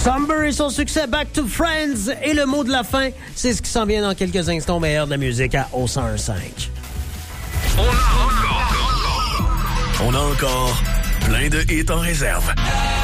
Summer et son succès Back to Friends. Et le mot de la fin, c'est ce qui s'en vient dans quelques instants, meilleur de la musique à O101.5. On a encore plein de hits en réserve.